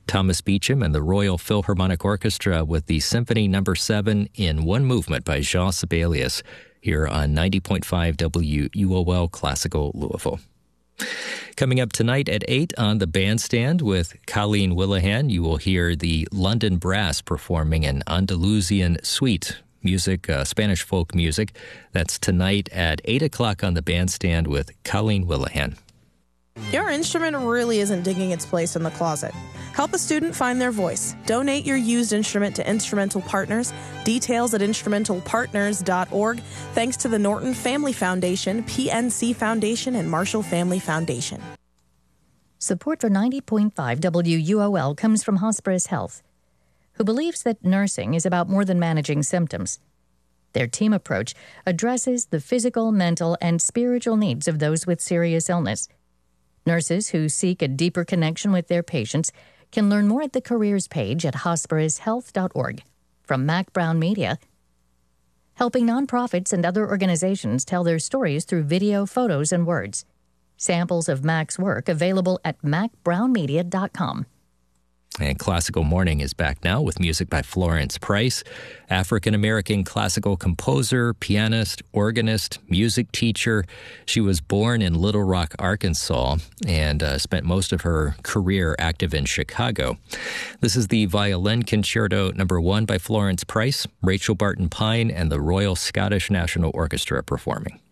Thomas Beecham and the Royal Philharmonic Orchestra with the Symphony No. 7 in one movement by Jean Sibelius here on 90.5 WUOL Classical Louisville. Coming up tonight at 8 on the bandstand with Colleen Willihan, you will hear the London Brass performing an Andalusian suite music, Spanish folk music. That's tonight at 8 o'clock on the bandstand with Colleen Willihan. Your instrument really isn't digging its place in the closet. Help a student find their voice. Donate your used instrument to Instrumental Partners. Details at instrumentalpartners.org. Thanks to the Norton Family Foundation, PNC Foundation, and Marshall Family Foundation. Support for 90.5 WUOL comes from Hospirus Health, who believes that nursing is about more than managing symptoms. Their team approach addresses the physical, mental, and spiritual needs of those with serious illness. Nurses who seek a deeper connection with their patients can learn more at the careers page at hospirushealth.org. From Mac Brown Media, helping nonprofits and other organizations tell their stories through video, photos, and words. Samples of Mac's work available at macbrownmedia.com. And Classical Morning is back now with music by Florence Price, African-American classical composer, pianist, organist, music teacher. She was born in Little Rock, Arkansas, and spent most of her career active in Chicago. This is the Violin Concerto No. 1 by Florence Price, Rachel Barton Pine, and the Royal Scottish National Orchestra performing.